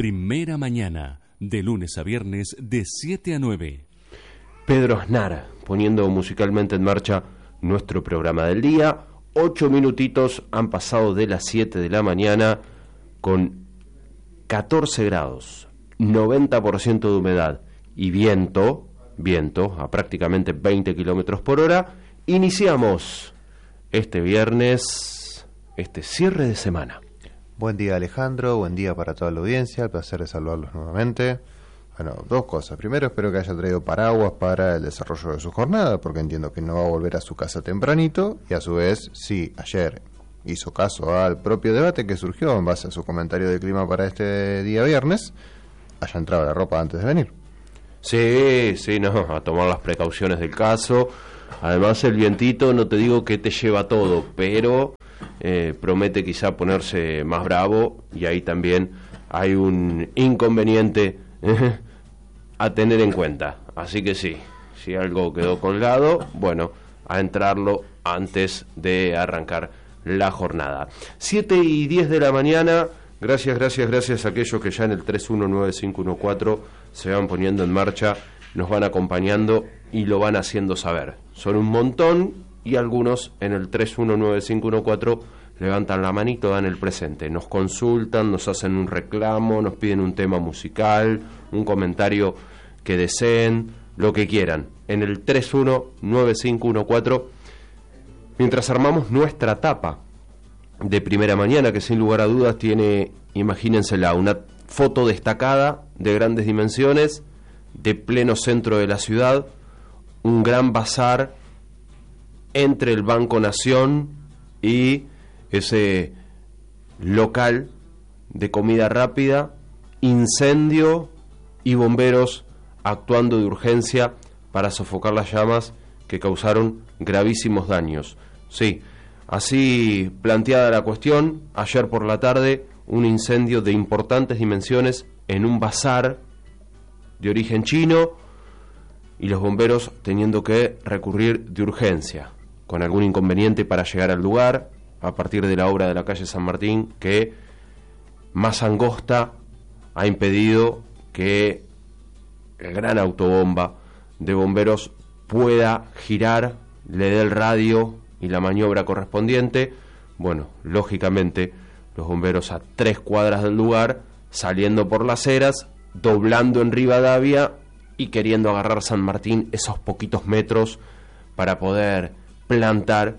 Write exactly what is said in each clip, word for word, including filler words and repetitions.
Primera Mañana, de lunes a viernes de siete a nueve. Pedro Aznar, poniendo musicalmente en marcha nuestro programa del día. Ocho minutitos han pasado de las siete de la mañana con catorce grados, noventa por ciento de humedad y viento, viento a prácticamente veinte kilómetros por hora. Iniciamos este viernes, este cierre de semana. Buen día, Alejandro, buen día para toda la audiencia, el placer de saludarlos nuevamente. Bueno, dos cosas. Primero, espero que haya traído paraguas para el desarrollo de su jornada, porque entiendo que no va a volver a su casa tempranito. Y a su vez, sí, ayer hizo caso al propio debate que surgió en base a su comentario de clima para este día viernes, haya entrado la ropa antes de venir. Sí, sí, no, a tomar las precauciones del caso. Además, el vientito, no te digo que te lleva todo, pero eh, promete quizá ponerse más bravo, y ahí también hay un inconveniente eh, a tener en cuenta. Así que sí, si algo quedó colgado, bueno, a entrarlo antes de arrancar la jornada. siete y diez de la mañana. Gracias, gracias, gracias a aquellos que ya en el tres uno nueve cinco uno cuatro se van poniendo en marcha, nos van acompañando y lo van haciendo saber. Son un montón, y algunos en el tres uno nueve cinco uno cuatro levantan la manito, dan el presente, nos consultan, nos hacen un reclamo, nos piden un tema musical, un comentario que deseen, lo que quieran, en el tres uno nueve cinco uno cuatro, mientras armamos nuestra tapa de Primera Mañana, que sin lugar a dudas tiene, imagínensela, una foto destacada de grandes dimensiones, de pleno centro de la ciudad, un gran bazar entre el Banco Nación y ese local de comida rápida, incendio y bomberos actuando de urgencia para sofocar las llamas que causaron gravísimos daños. Sí, así planteada la cuestión, ayer por la tarde, un incendio de importantes dimensiones en un bazar de origen chino, y los bomberos teniendo que recurrir de urgencia, con algún inconveniente para llegar al lugar, a partir de la obra de la calle San Martín, que más angosta ha impedido que el gran autobomba de bomberos pueda girar, le dé el radio y la maniobra correspondiente. Bueno, lógicamente, los bomberos a tres cuadras del lugar, saliendo por las eras, doblando en Rivadavia y queriendo agarrar San Martín esos poquitos metros para poder plantar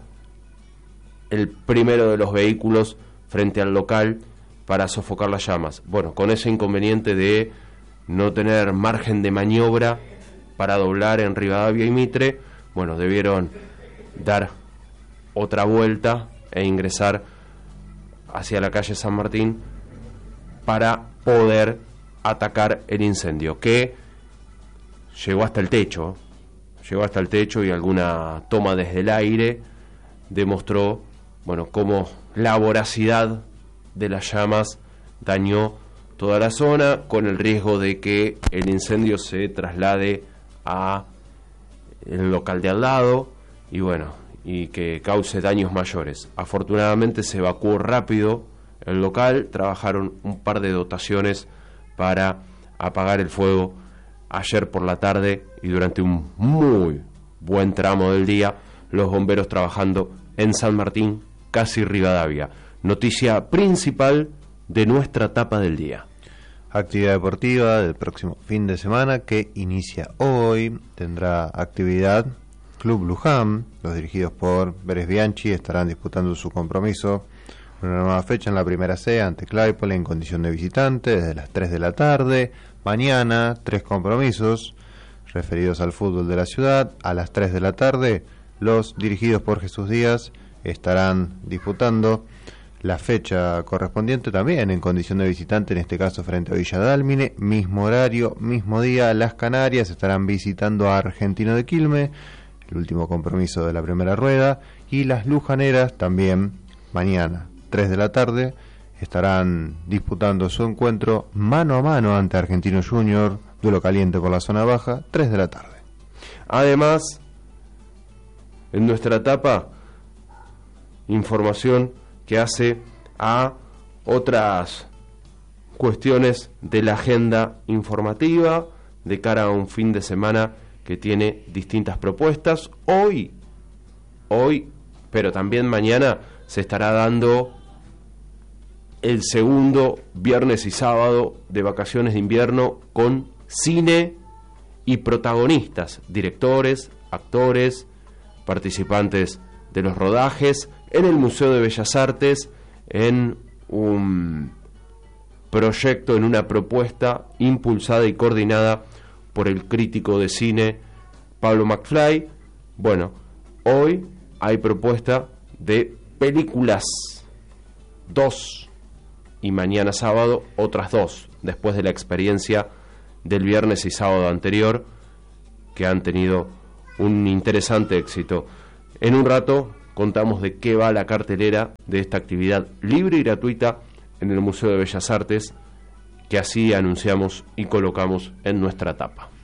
el primero de los vehículos frente al local para sofocar las llamas. Bueno, con ese inconveniente de no tener margen de maniobra para doblar en Rivadavia y Mitre, bueno, debieron dar otra vuelta e ingresar hacia la calle San Martín para poder atacar el incendio, que llegó hasta el techo, llegó hasta el techo y alguna toma desde el aire demostró, bueno, cómo la voracidad de las llamas dañó toda la zona, con el riesgo de que el incendio se traslade a el local de al lado y bueno, y que cause daños mayores. Afortunadamente se evacuó rápido el local, trabajaron un par de dotaciones para apagar el fuego ayer por la tarde, y durante un muy buen tramo del día los bomberos trabajando en San Martín, casi Rivadavia. Noticia principal de nuestra tapa del día. Actividad deportiva del próximo fin de semana que inicia hoy. Tendrá actividad Club Luján. Los dirigidos por Pérez Bianchi estarán disputando su compromiso, una nueva fecha en la primera C ante Claypole en condición de visitante desde las tres de la tarde. Mañana, tres compromisos referidos al fútbol de la ciudad. A las tres de la tarde, los dirigidos por Jesús Díaz estarán disputando la fecha correspondiente también en condición de visitante, en este caso frente a Villa Dálmine. Mismo horario, mismo día, las Canarias estarán visitando a Argentino de Quilmes, el último compromiso de la primera rueda, y las Lujaneras también mañana, tres de la tarde, estarán disputando su encuentro mano a mano ante Argentino Junior, duelo caliente por la zona baja, tres de la tarde. Además, en nuestra etapa, información que hace a otras cuestiones de la agenda informativa de cara a un fin de semana que tiene distintas propuestas. Hoy, hoy, pero también mañana se estará dando el segundo viernes y sábado de vacaciones de invierno con cine y protagonistas, directores, actores, participantes de los rodajes en el Museo de Bellas Artes, en un proyecto, en una propuesta impulsada y coordinada por el crítico de cine Pablo McFly. Bueno, hoy hay propuesta de películas, dos, y mañana sábado otras dos, después de la experiencia del viernes y sábado anterior, que han tenido un interesante éxito. En un rato contamos de qué va la cartelera de esta actividad libre y gratuita en el Museo de Bellas Artes, que así anunciamos y colocamos en nuestra tapa.